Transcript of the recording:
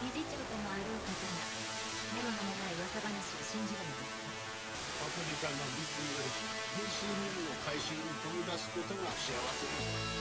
理事長ともあろう方がメロのもない噂話を信じるのですか？ アフリカの水より無数人の回収に飛び出すことが幸せです。